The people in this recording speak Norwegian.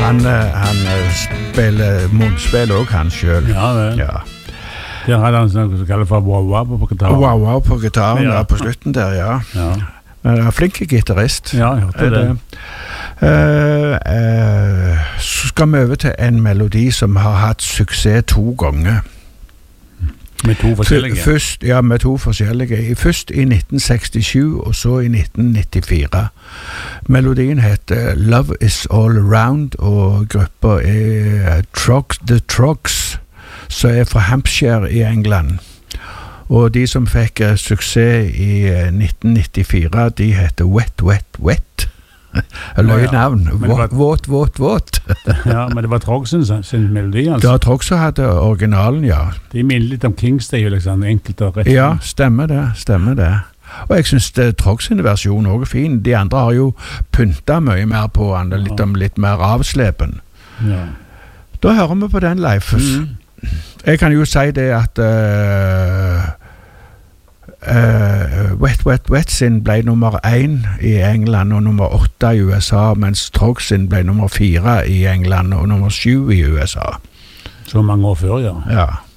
Han spiller munnspill også, han selv. Ja, vel. Ja. Der hadde han sånn som kaller for wow-wow på gitaren. Wow på gitaren, Ja. ja, på slutten der, ja. Ja, Men han er flink gitarist. ja jeg hørte det. Så skal vi over til en melodi som har hatt suksess 2 ganger. Med 2 forskjellige. Først, ja, med 2 forskjellige. Først i 1967, og så i 1994. Melodien heter Love Is All Around, og gruppa er The Trogs, som er fra Hampshire i England. Og de som fikk suksess i 1994, de heter Wet Wet Wet. Løy navn. Våt. Ja, men det var Trogs sin melodi, altså. Det var Trogs som hadde originalen, ja. De minner litt om Kingstay, liksom, enkelt og rett. Ja, stemmer det. Og jeg synes Trogs sin versjon også er fin. De andre har jo pyntet mye mer på han, litt mer avslepen. Ja. Da hører vi på den live. Jeg kan jo si det at Wet Wet Wet sin ble nummer 1 i England og nummer 8 i USA, mens Trogs sin ble nummer 4 i England og nummer 7 i USA. Så mange år før, ja. Ja.